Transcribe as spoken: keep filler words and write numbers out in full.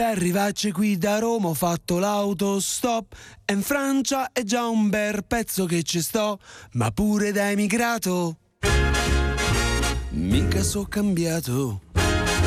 arrivarci qui da Roma ho fatto l'autostop e in Francia è già un bel pezzo che ci sto, ma pure da emigrato mica so cambiato.